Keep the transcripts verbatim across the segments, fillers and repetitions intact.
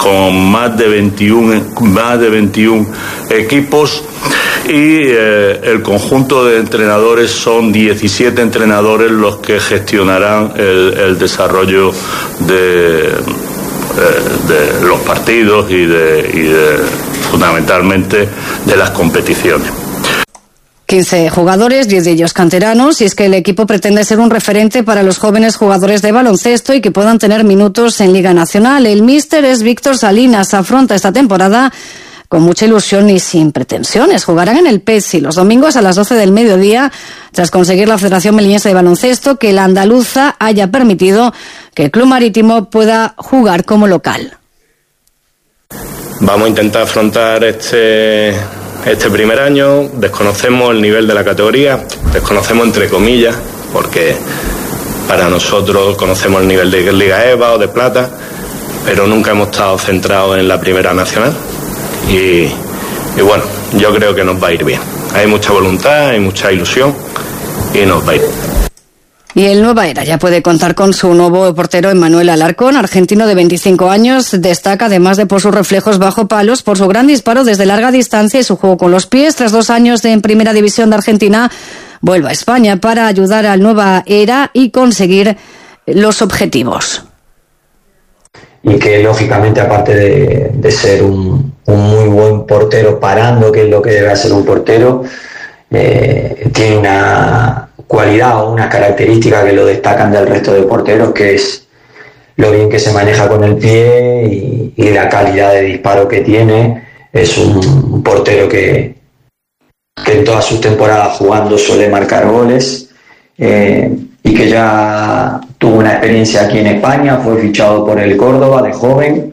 con más de veintiuno, más de veintiún equipos, y eh, el conjunto de entrenadores son diecisiete entrenadores los que gestionarán el, el desarrollo de, eh, de los partidos y de, y de fundamentalmente de las competiciones. quince jugadores, diez de ellos canteranos, y es que el equipo pretende ser un referente para los jóvenes jugadores de baloncesto y que puedan tener minutos en Liga Nacional. El míster es Víctor Salinas, afronta esta temporada con mucha ilusión y sin pretensiones. Jugarán en el P E S I los domingos a las doce del mediodía, tras conseguir la Federación Melillense de Baloncesto que la andaluza haya permitido que el Club Marítimo pueda jugar como local. Vamos a intentar afrontar este, este primer año. Desconocemos el nivel de la categoría, desconocemos entre comillas, porque para nosotros conocemos el nivel de Liga E V A o de Plata, pero nunca hemos estado centrados en la Primera Nacional. Y, y bueno, yo creo que nos va a ir bien. Hay mucha voluntad, hay mucha ilusión y nos va a ir. Y el Nueva Era ya puede contar con su nuevo portero Emmanuel Alarcón, argentino de veinticinco años. Destaca además de por sus reflejos bajo palos, por su gran disparo desde larga distancia y su juego con los pies. Tras dos años de en Primera División de Argentina, vuelve a España para ayudar al Nueva Era y conseguir los objetivos. Y que lógicamente, aparte de, de ser un, un muy buen portero parando, que es lo que debe hacer un portero, eh, tiene una cualidad o una característica que lo destacan del resto de porteros, que es lo bien que se maneja con el pie y, y la calidad de disparo que tiene. Es un, un portero que, que en todas sus temporadas jugando suele marcar goles, eh, y que ya tuvo una experiencia aquí en España. Fue fichado por el Córdoba de joven,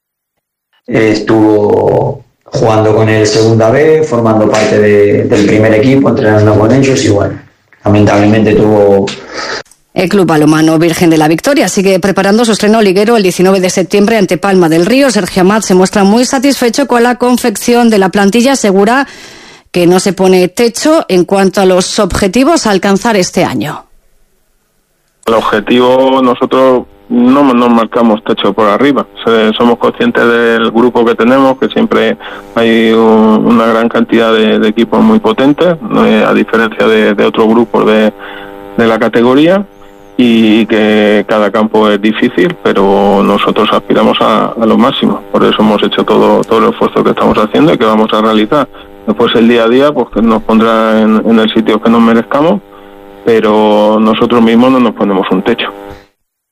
estuvo jugando con el Segunda B, formando parte de, del primer equipo, entrenando con ellos, y bueno, lamentablemente tuvo... El Club Balonmano Virgen de la Victoria sigue preparando su estreno liguero el diecinueve de septiembre ante Palma del Río. Sergio Amat se muestra muy satisfecho con la confección de la plantilla, asegura que no se pone techo en cuanto a los objetivos a alcanzar este año. El objetivo, nosotros no nos marcamos techo por arriba. Somos conscientes del grupo que tenemos, que siempre hay un, una gran cantidad de, de equipos muy potentes, eh, a diferencia de, de otros grupos de, de la categoría, y que cada campo es difícil, pero nosotros aspiramos a, a lo máximo. Por eso hemos hecho todo, todo el esfuerzo que estamos haciendo y que vamos a realizar. Después el día a día pues que nos pondrá en, en el sitio que nos merezcamos, pero nosotros mismos no nos ponemos un techo.